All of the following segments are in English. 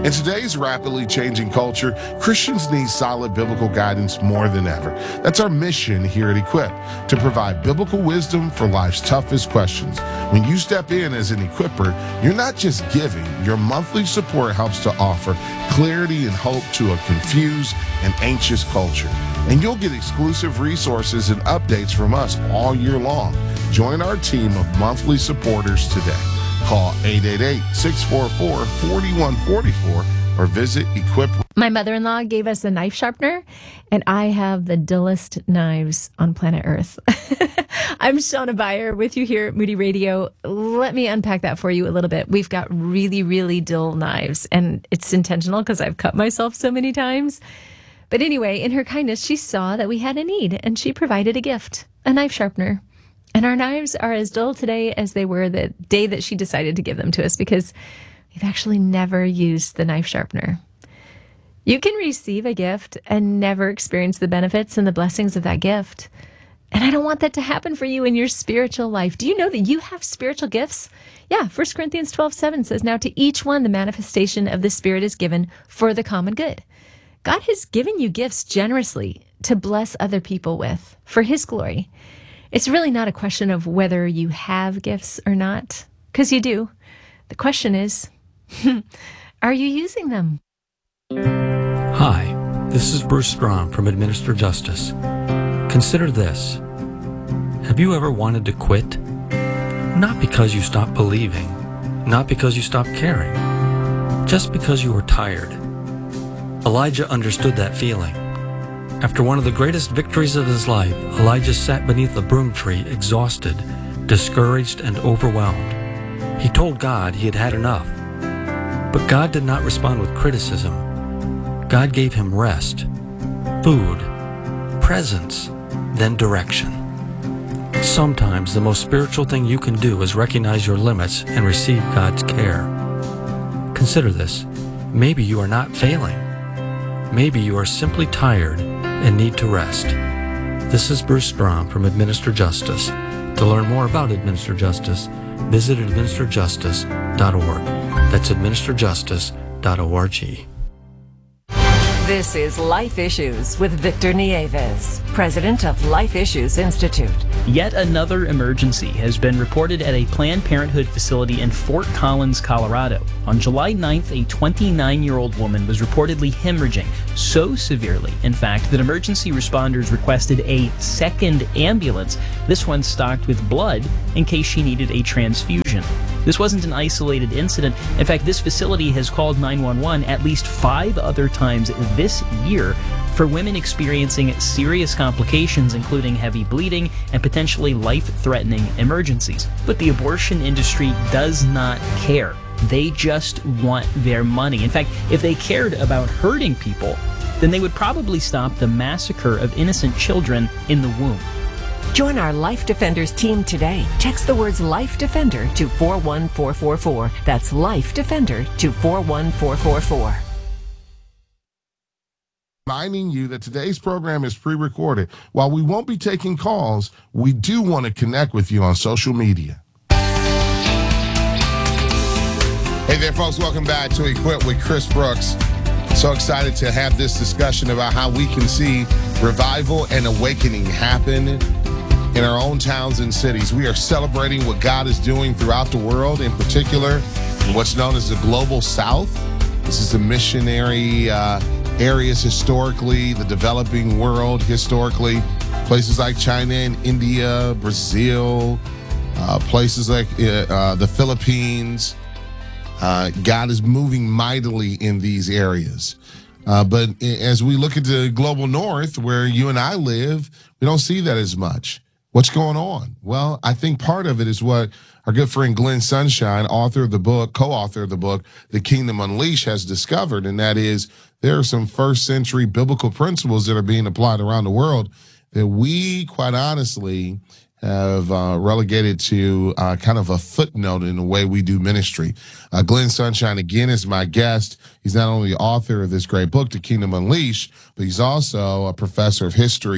In today's rapidly changing culture, Christians need solid biblical guidance more than ever. That's our mission here at Equip, to provide biblical wisdom for life's toughest questions. When you step in as an equipper, you're not just giving. Your monthly support helps to offer clarity and hope to a confused and anxious culture. And you'll get exclusive resources and updates from us all year long. Join our team of monthly supporters today. Call 888-644-4144 or visit Equip. My mother-in-law gave us a knife sharpener, and I have the dullest knives on planet Earth. I'm Shauna Beyer with you here at Moody Radio. Let me unpack that for you a little bit. We've got really, really dull knives, and it's intentional because I've cut myself so many times. But anyway, in her kindness, she saw that we had a need, and she provided a gift, a knife sharpener. And our knives are as dull today as they were the day that she decided to give them to us, because we've actually never used the knife sharpener. You can receive a gift and never experience the benefits and the blessings of that gift. And I don't want that to happen for you in your spiritual life. Do you know that you have spiritual gifts? Yeah, 1 Corinthians 12:7 says, "Now to each one the manifestation of the Spirit is given for the common good." God has given you gifts generously to bless other people with, for His glory. It's really not a question of whether you have gifts or not, because you do. The question is, are you using them? Hi, this is Bruce Strom from Administer Justice. Consider this. Have you ever wanted to quit? Not because you stopped believing, not because you stopped caring, just because you were tired. Elijah understood that feeling. After one of the greatest victories of his life, Elijah sat beneath a broom tree, exhausted, discouraged, and overwhelmed. He told God he had had enough. But God did not respond with criticism. God gave him rest, food, presence, then direction. Sometimes the most spiritual thing you can do is recognize your limits and receive God's care. Consider this. Maybe you are not failing. Maybe you are simply tired and need to rest. This is Bruce Strom from Administer Justice. To learn more about Administer Justice, visit administerjustice.org. That's administerjustice.org. This is Life Issues with Victor Nieves, president of Life Issues Institute. Yet another emergency has been reported at a Planned Parenthood facility in Fort Collins, Colorado. On July 9th, a 29-year-old woman was reportedly hemorrhaging so severely, in fact, that emergency responders requested a second ambulance, this one stocked with blood, in case she needed a transfusion. This wasn't an isolated incident. In fact, this facility has called 911 at least 5 other times this year for women experiencing serious complications, including heavy bleeding and potentially life-threatening emergencies. But the abortion industry does not care. They just want their money. In fact, if they cared about hurting people, then they would probably stop the massacre of innocent children in the womb. Join our Life Defenders team today. Text the words Life Defender to 41444. That's Life Defender to 41444. Reminding you that today's program is pre-recorded. While we won't be taking calls, we do want to connect with you on social media. Hey there, folks. Welcome back to Equip with Chris Brooks. So excited to have this discussion about how we can see revival and awakening happen in our own towns and cities. We are celebrating what God is doing throughout the world, in particular, what's known as the Global South. This is the missionary areas historically, the developing world historically, places like China and India, Brazil, places like the Philippines. God is moving mightily in these areas. But as we look at the global north, where you and I live, we don't see that as much. What's going on? Well, I think part of it is what our good friend Glenn Sunshine, author of the book, co-author of the book, The Kingdom Unleashed, has discovered, and that is there are some first century biblical principles that are being applied around the world that we, quite honestly, have relegated to kind of a footnote in the way we do ministry. Glenn Sunshine, again, is my guest. He's not only the author of this great book, The Kingdom Unleashed, but he's also a professor of history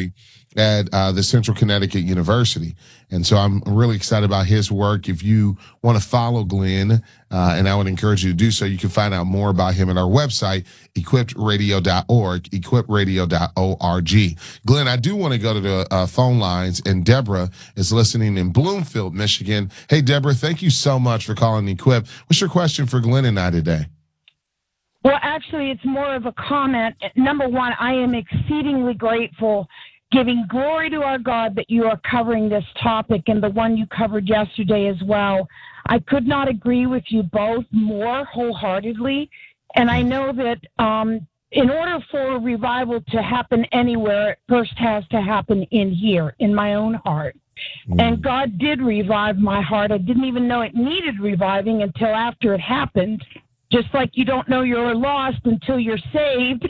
at the Central Connecticut University. And so I'm really excited about his work. If you want to follow Glenn, and I would encourage you to do so, you can find out more about him at our website, equipradio.org, equipradio.org. Glenn, I do want to go to the phone lines, and Deborah is listening in Bloomfield, Michigan. Hey, Deborah, thank you so much for calling Equip. What's your question for Glenn and I today? Well, actually, it's more of a comment. Number one, I am exceedingly grateful, giving glory to our God that you are covering this topic and the one you covered yesterday as well. I could not agree with you both more wholeheartedly. And I know that in order for a revival to happen anywhere, it first has to happen in here, in my own heart. And God did revive my heart. I didn't even know it needed reviving until after it happened. Just like you don't know you're lost until you're saved.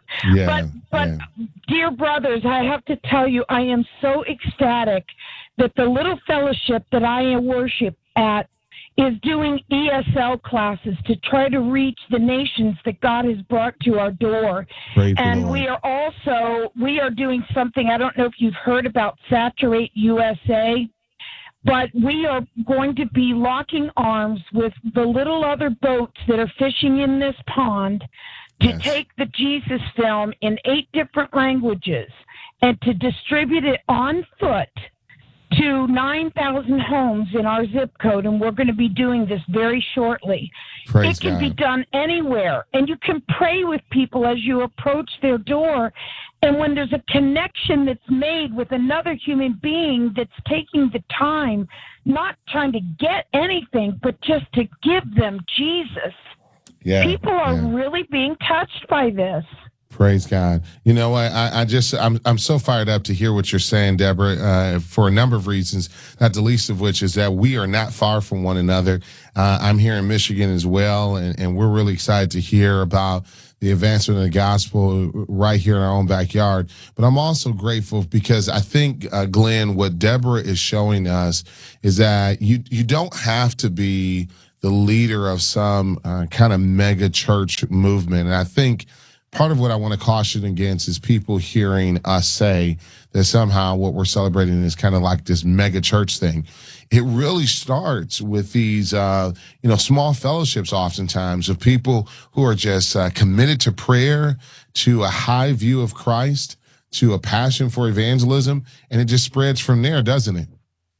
But dear brothers, I have to tell you, I am so ecstatic that the little fellowship that I worship at is doing ESL classes to try to reach the nations that God has brought to our door. And we are doing something, I don't know if you've heard about Saturate USA, but we are going to be locking arms with the little other boats that are fishing in this pond to take the Jesus film in 8 different languages and to distribute it on foot to 9,000 homes in our zip code, and we're going to be doing this very shortly. It can be done anywhere, and you can pray with people as you approach their door. And when there's a connection that's made with another human being that's taking the time, not trying to get anything, but just to give them Jesus, people are really being touched by this. Praise God. You know, I'm so fired up to hear what you're saying, Deborah, for a number of reasons, not the least of which is that we are not far from one another. I'm here in Michigan as well, and we're really excited to hear about the advancement of the gospel right here in our own backyard. But I'm also grateful because I think, Glenn, what Deborah is showing us is that you don't have to be the leader of some kind of mega church movement. And I think part of what I want to caution against is people hearing us say that somehow what we're celebrating is kind of like this mega church thing. It really starts with these, small fellowships oftentimes of people who are just committed to prayer, to a high view of Christ, to a passion for evangelism, and it just spreads from there, doesn't it?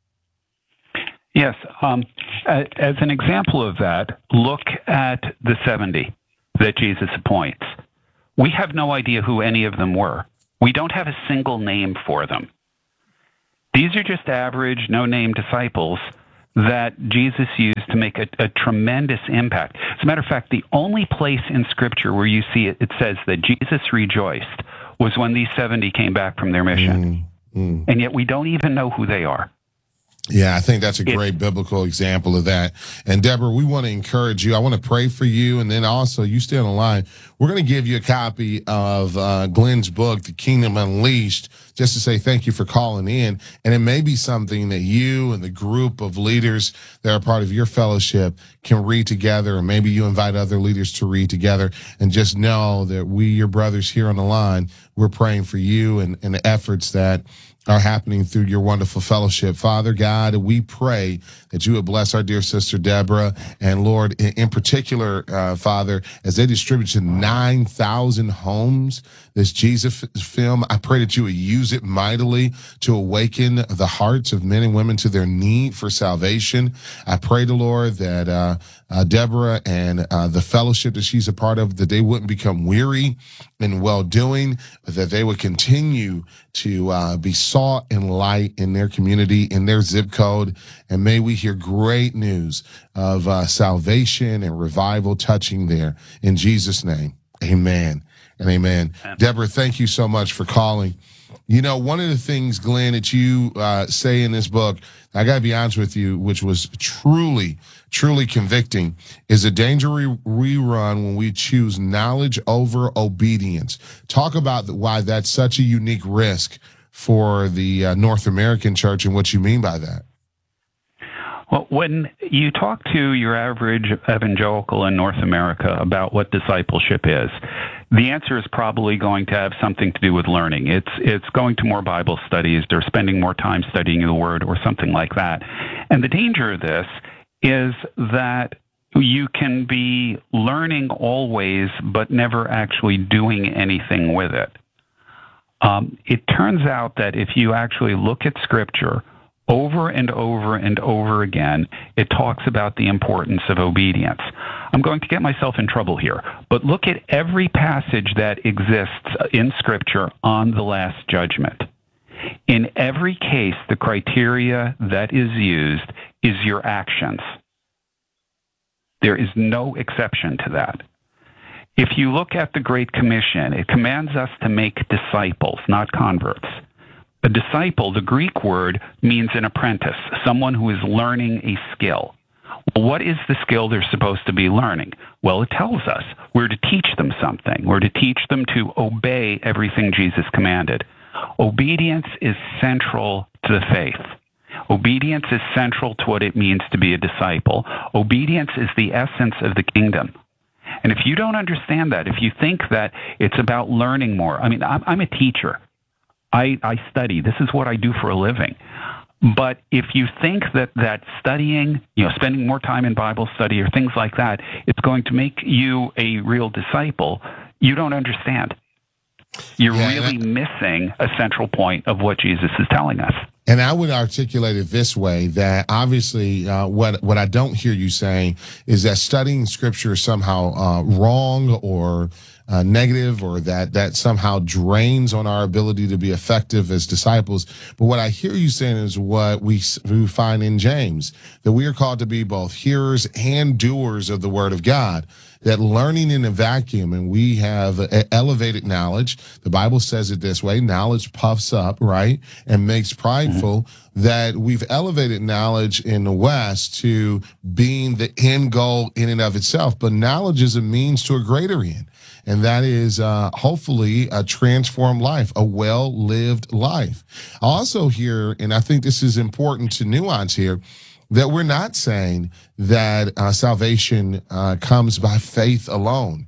Yes. As an example of that, look at the 70 that Jesus appoints. We have no idea who any of them were. We don't have a single name for them. These are just average, no-name disciples that Jesus used to make a tremendous impact. As a matter of fact, the only place in Scripture where you see it says that Jesus rejoiced was when these 70 came back from their mission. And yet we don't even know who they are. Yeah, I think that's a great biblical example of that. And Deborah, we want to encourage you. I want to pray for you. And then also, you stay on the line. We're going to give you a copy of Glenn's book, The Kingdom Unleashed, just to say thank you for calling in. And it may be something that you and the group of leaders that are part of your fellowship can read together, or maybe you invite other leaders to read together. And just know that we, your brothers here on the line, we're praying for you and the efforts that are happening through your wonderful fellowship. Father God, we pray that you would bless our dear sister Deborah, and Lord, in particular, Father, as they distribute to 9,000 homes this Jesus film, I pray that you would use it mightily to awaken the hearts of men and women to their need for salvation. I pray the Lord that Deborah and the fellowship that she's a part of, that they wouldn't become weary in well-doing, but that they would continue to be salt and light in their community, in their zip code. And may we hear great news of salvation and revival touching there. In Jesus' name, amen and amen. Deborah, thank you so much for calling. You know, one of the things, Glenn, that you say in this book, I got to be honest with you, which was truly convicting, is a danger we run when we choose knowledge over obedience. Talk about why that's such a unique risk for the North American church and what you mean by that. Well, when you talk to your average evangelical in North America about what discipleship is, the answer is probably going to have something to do with learning. It's going to more Bible studies, they're spending more time studying the Word or something like that. And the danger of this is that you can be learning always, but never actually doing anything with it. It turns out that if you actually look at Scripture over and over and over again, it talks about the importance of obedience. I'm going to get myself in trouble here, but look at every passage that exists in Scripture on the Last Judgment. In every case, the criteria that is used is your actions. There is no exception to that. If you look at the Great Commission, it commands us to make disciples, not converts. A disciple, the Greek word, means an apprentice, someone who is learning a skill. Well, what is the skill they're supposed to be learning? Well, it tells us. We're to teach them something. We're to teach them to obey everything Jesus commanded. Obedience is central to the faith. Obedience is central to what it means to be a disciple. Obedience is the essence of the kingdom. And if you don't understand that, if you think that it's about learning more, I mean, I'm a teacher. I study. This is what I do for a living. But if you think that studying, spending more time in Bible study or things like that, it's going to make you a real disciple, you don't understand. You're really missing a central point of what Jesus is telling us. And I would articulate it this way, that obviously what I don't hear you saying is that studying Scripture is somehow wrong or negative, or that somehow drains on our ability to be effective as disciples. But what I hear you saying is what we find in James, that we are called to be both hearers and doers of the Word of God. That learning in a vacuum, and we have elevated knowledge. The Bible says it this way: knowledge puffs up, right, and makes prideful. Mm-hmm. That we've elevated knowledge in the West to being the end goal in and of itself. But knowledge is a means to a greater end. And that is hopefully a transformed life, a well-lived life. I also hear, and I think this is important to nuance here, that we're not saying that salvation comes by faith alone,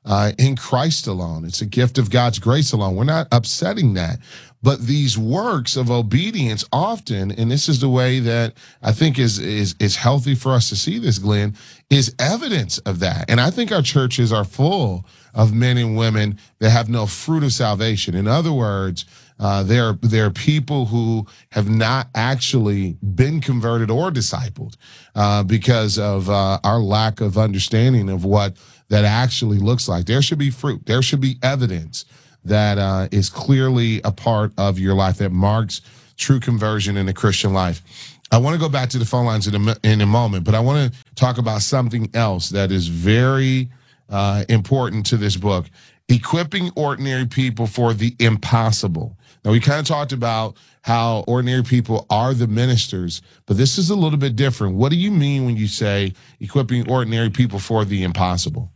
in Christ alone. It's a gift of God's grace alone. We're not upsetting that. But these works of obedience often, and this is the way that I think is healthy for us to see this, Glenn, is evidence of that. And I think our churches are full of men and women that have no fruit of salvation. In other words, there are people who have not actually been converted or discipled because of our lack of understanding of what that actually looks like. There should be fruit. There should be evidence that is clearly a part of your life that marks true conversion in the Christian life. I want to go back to the phone lines in a moment, but I want to talk about something else that is very important to this book: equipping ordinary people for the impossible. Now, we kind of talked about how ordinary people are the ministers, but this is a little bit different. What do you mean when you say equipping ordinary people for the impossible?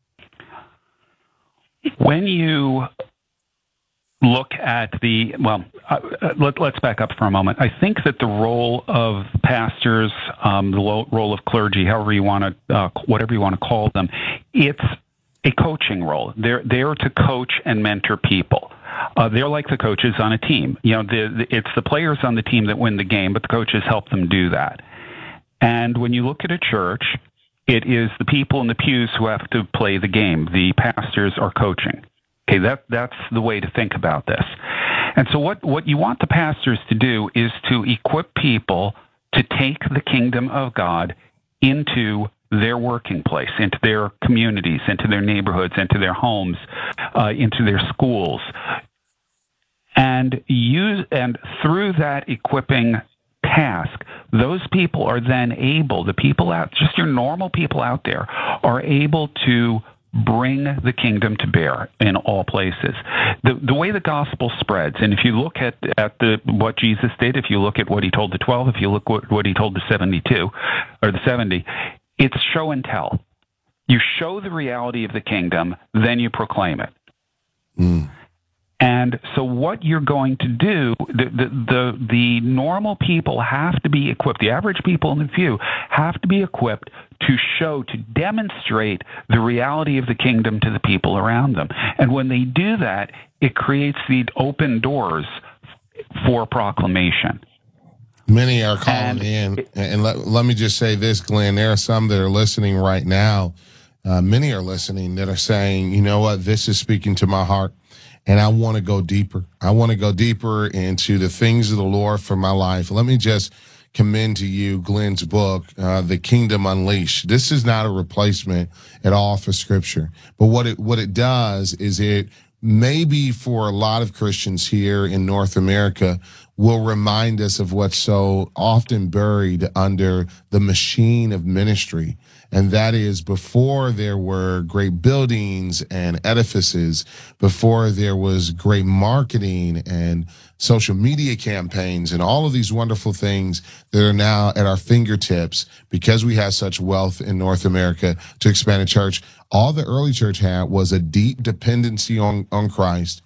When you look at let's back up for a moment. I think that the role of pastors, the role of clergy, whatever you want to call them, it's a coaching role. They're there to coach and mentor people. They're like the coaches on a team. It's the players on the team that win the game, but the coaches help them do that. And when you look at a church, it is the people in the pews who have to play the game. The pastors are coaching. Okay, that's the way to think about this. And so what you want the pastors to do is to equip people to take the kingdom of God into their working place, into their communities, into their neighborhoods, into their homes, into their schools. And through that equipping task, those people are then able, just your normal people out there, are able to bring the kingdom to bear in all places. The way the gospel spreads, and if you look at what Jesus did, if you look at what he told the 12, if you look at what he told the 72 or the 70, it's show and tell. You show the reality of the kingdom, then you proclaim it. Mm. And so what you're going to do, the normal people have to be equipped, the average people in the pew have to be equipped to demonstrate the reality of the kingdom to the people around them. And when they do that, it creates the open doors for proclamation. Many are calling in. And let me just say this, Glenn, there are some that are listening right now. Many are listening that are saying, you know what, this is speaking to my heart. And I want to go deeper. I want to go deeper into the things of the Lord for my life. Let me just commend to you Glenn's book, The Kingdom Unleashed. This is not a replacement at all for Scripture. But what it does is it maybe for a lot of Christians here in North America will remind us of what's so often buried under the machine of ministry. And that is before there were great buildings and edifices, before there was great marketing and social media campaigns and all of these wonderful things that are now at our fingertips because we have such wealth in North America to expand a church. All the early church had was a deep dependency on Christ,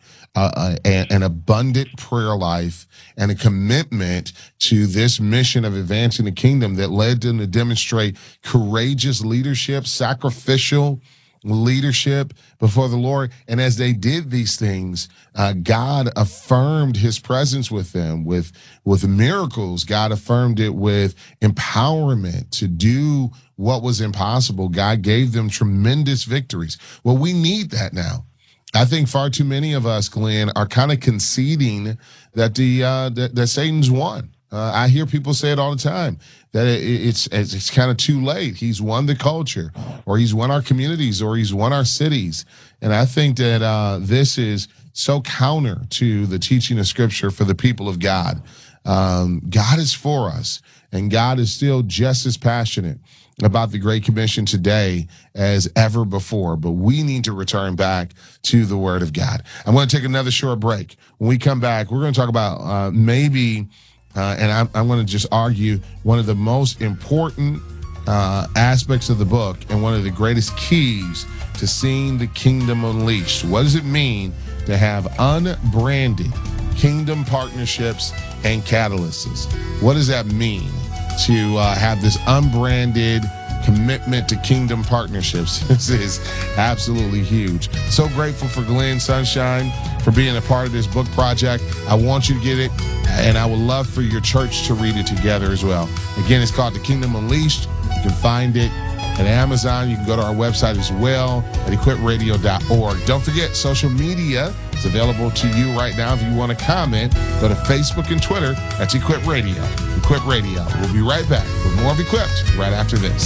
an abundant prayer life, and a commitment to this mission of advancing the kingdom that led them to demonstrate courageous leadership, sacrificial leadership before the Lord. And as they did these things, God affirmed his presence with them, with miracles. God affirmed it with empowerment to do what was impossible. God gave them tremendous victories. Well, we need that now. I think far too many of us, Glenn, are kind of conceding that that Satan's won. I hear people say it all the time, that it's kind of too late. He's won the culture, or he's won our communities, or he's won our cities. And I think that this is so counter to the teaching of Scripture for the people of God. God is for us, and God is still just as passionate about the Great Commission today as ever before, but we need to return back to the Word of God. I'm going to take another short break. When we come back, we're going to talk about maybe, and I'm going to just argue, one of the most important aspects of the book and one of the greatest keys to seeing the kingdom unleashed. What does it mean to have unbranded kingdom partnerships and catalysts? What does that mean to have this unbranded commitment to kingdom partnerships? This is absolutely huge. So grateful for Glenn Sunshine for being a part of this book project. I want you to get it, and I would love for your church to read it together as well. Again, it's called The Kingdom Unleashed. You can find it at Amazon. You can go to our website as well at equipradio.org. Don't forget, social media is available to you right now. If you want to comment, go to Facebook and Twitter. That's Equip Radio. Equip Radio. We'll be right back with more of Equipped right after this.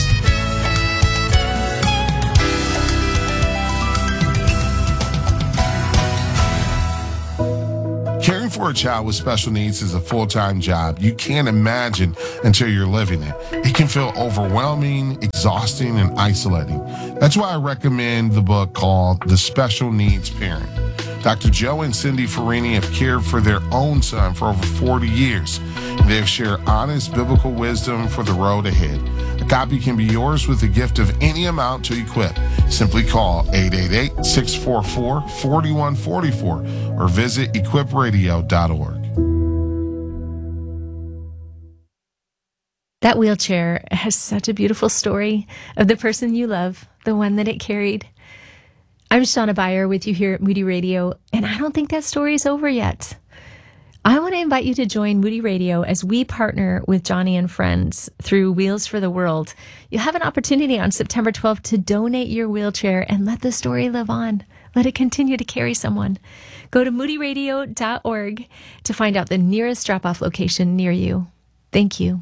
Caring for a child with special needs is a full-time job. You can't imagine until you're living it. It can feel overwhelming, exhausting, and isolating. That's why I recommend the book called The Special Needs Parent. Dr. Joe and Cindy Farini have cared for their own son for over 40 years. They have shared honest biblical wisdom for the road ahead. A copy can be yours with a gift of any amount to Equip. Simply call 888-644-4144 or visit equipradio.org. That wheelchair has such a beautiful story of the person you love, the one that it carried. I'm Shauna Beyer with you here at Moody Radio, and I don't think that story is over yet. I want to invite you to join Moody Radio as we partner with Johnny and Friends through Wheels for the World. You'll have an opportunity on September 12th to donate your wheelchair and let the story live on. Let it continue to carry someone. Go to moodyradio.org to find out the nearest drop-off location near you. Thank you.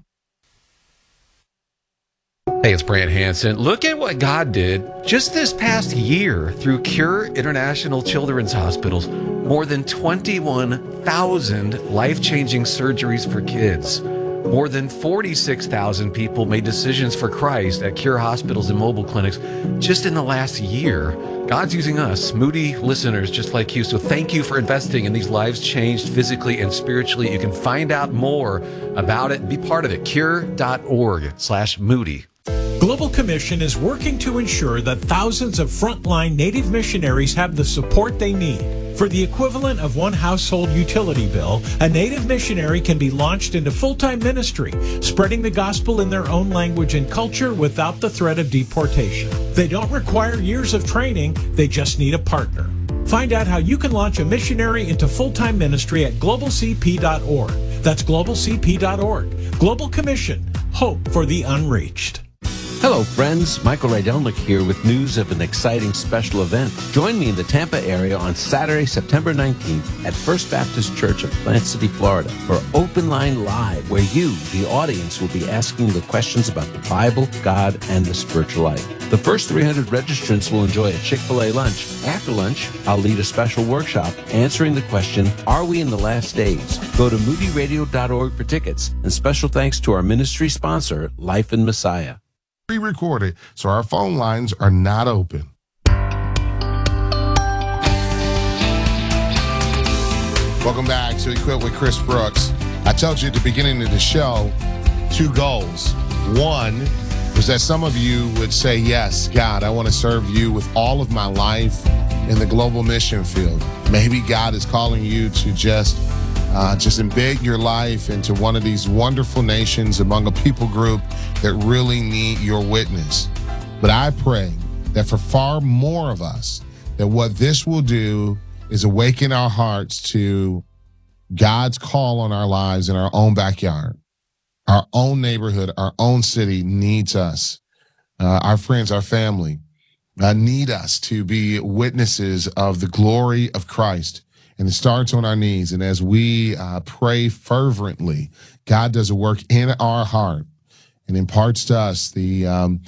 Hey, it's Brant Hansen. Look at what God did just this past year through Cure International Children's Hospitals. More than 21,000 life-changing surgeries for kids. More than 46,000 people made decisions for Christ at Cure hospitals and mobile clinics just in the last year. God's using us, Moody listeners just like you. So thank you for investing in these lives changed physically and spiritually. You can find out more about it and be part of it. Cure.org/Moody. Global Commission is working to ensure that thousands of frontline Native missionaries have the support they need. For the equivalent of one household utility bill, a Native missionary can be launched into full-time ministry, spreading the gospel in their own language and culture without the threat of deportation. They don't require years of training, they just need a partner. Find out how you can launch a missionary into full-time ministry at globalcp.org. That's globalcp.org. Global Commission. Hope for the unreached. Hello, friends. Michael Rydelnik here with news of an exciting special event. Join me in the Tampa area on Saturday, September 19th at First Baptist Church of Plant City, Florida for Open Line Live, where you, the audience, will be asking the questions about the Bible, God, and the spiritual life. The first 300 registrants will enjoy a Chick-fil-A lunch. After lunch, I'll lead a special workshop answering the question, are we in the last days? Go to moodyradio.org for tickets. And special thanks to our ministry sponsor, Life in Messiah. Pre-recorded, so our phone lines are not open. Welcome back to Equip with Chris Brooks. I told you at the beginning of the show, 2 goals. One was that some of you would say, yes, God, I want to serve you with all of my life in the global mission field. Maybe God is calling you to just embed your life into one of these wonderful nations among a people group that really need your witness. But I pray that for far more of us, that what this will do is awaken our hearts to God's call on our lives in our own backyard. Our own neighborhood, our own city needs us. Our friends, our family need us to be witnesses of the glory of Christ. And it starts on our knees. And as we pray fervently, God does a work in our heart and imparts to us the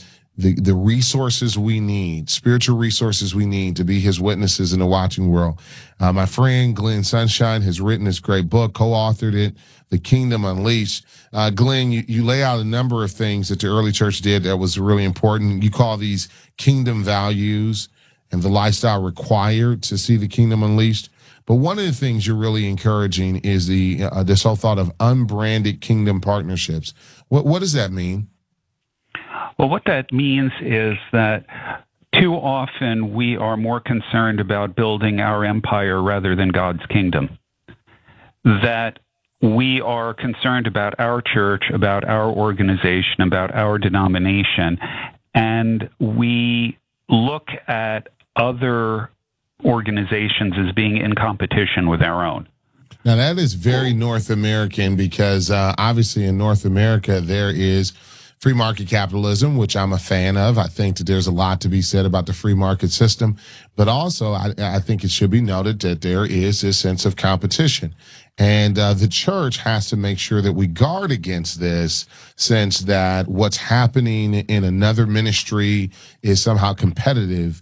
resources we need, spiritual resources we need to be his witnesses in the watching world. My friend Glenn Sunshine has written this great book, co-authored it, The Kingdom Unleashed. Glenn, you lay out a number of things that the early church did that was really important. You call these kingdom values and the lifestyle required to see the kingdom unleashed. But one of the things you're really encouraging is this whole thought of unbranded kingdom partnerships. What does that mean? Well, what that means is that too often we are more concerned about building our empire rather than God's kingdom. That we are concerned about our church, about our organization, about our denomination, and we look at other organizations as being in competition with our own. Now, that is very North American because obviously in North America there is free market capitalism, which I'm a fan of. I think that there's a lot to be said about the free market system, but also I think it should be noted that there is this sense of competition. And the church has to make sure that we guard against this sense that what's happening in another ministry is somehow competitive.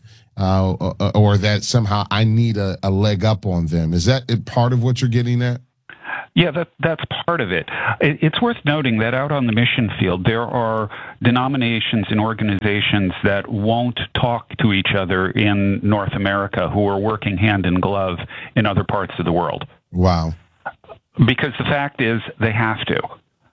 Or that somehow I need a leg up on them. Is that part of what you're getting at? Yeah, that's part of it. It's worth noting that out on the mission field, there are denominations and organizations that won't talk to each other in North America who are working hand in glove in other parts of the world. Wow. Because the fact is they have to.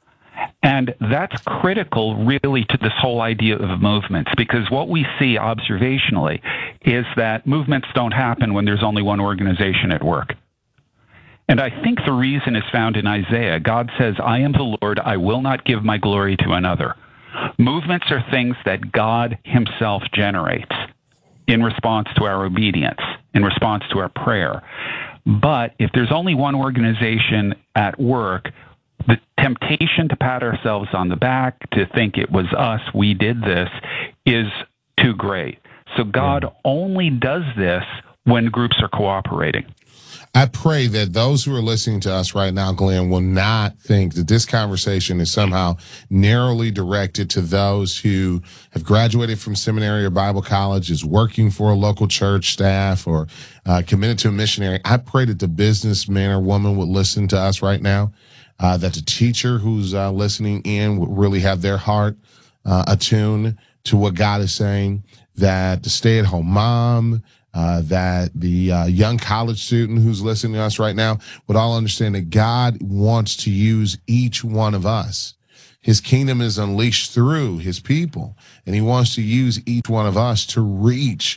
And that's critical, really, to this whole idea of movements, because what we see observationally is that movements don't happen when there's only one organization at work. And I think the reason is found in Isaiah. God says, I am the Lord, I will not give my glory to another. Movements are things that God himself generates in response to our obedience, in response to our prayer. But if there's only one organization at work, the temptation to pat ourselves on the back, to think it was us, we did this, is too great. So God only does this when groups are cooperating. I pray that those who are listening to us right now, Glenn, will not think that this conversation is somehow narrowly directed to those who have graduated from seminary or Bible college, is working for a local church staff, or committed to a missionary. I pray that the businessman or woman would listen to us right now, that the teacher who's listening in would really have their heart attuned to what God is saying, that the stay-at-home mom, that the young college student who's listening to us right now would all understand that God wants to use each one of us. His kingdom is unleashed through his people, and he wants to use each one of us to reach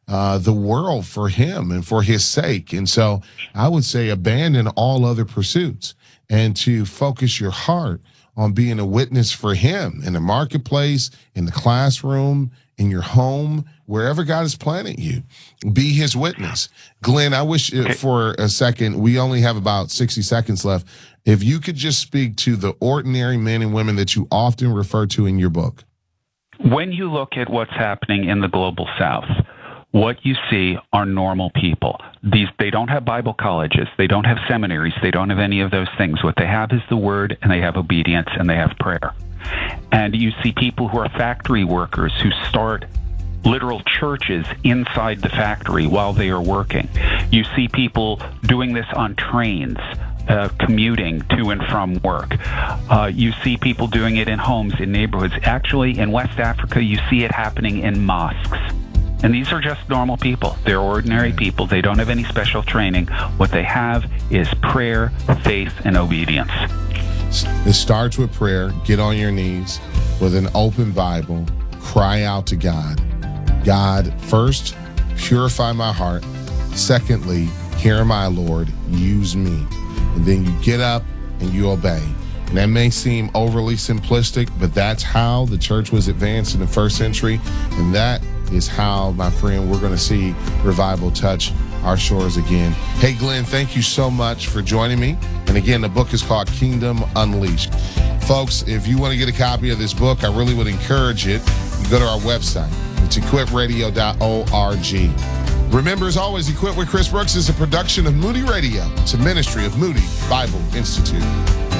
the world for him and for his sake. And so I would say abandon all other pursuits and to focus your heart on being a witness for him in the marketplace, in the classroom, in your home, wherever God has planted you. Be his witness. Glenn, I wish for a second, we only have about 60 seconds left. If you could just speak to the ordinary men and women that you often refer to in your book. When you look at what's happening in the global South, what you see are normal people. They don't have Bible colleges. They don't have seminaries. They don't have any of those things. What they have is the word, and they have obedience, and they have prayer. And you see people who are factory workers who start literal churches inside the factory while they are working. You see people doing this on trains, commuting to and from work. You see people doing it in homes, in neighborhoods. Actually, in West Africa, you see it happening in mosques. And these are just normal people. They're ordinary people. They don't have any special training. What they have is prayer, faith, and obedience. It starts with prayer. Get on your knees with an open Bible. Cry out to God. God, first, purify my heart. Secondly, here am I, Lord. Use me. And then you get up and you obey. And that may seem overly simplistic, but that's how the church was advanced in the first century. And that is how, my friend, we're going to see revival touch our shores again. Hey, Glenn, thank you so much for joining me. And again, the book is called Kingdom Unleashed. Folks, if you want to get a copy of this book, I really would encourage it. You go to our website. It's equipradio.org. Remember, as always, Equip with Chris Brooks is a production of Moody Radio. It's a ministry of Moody Bible Institute.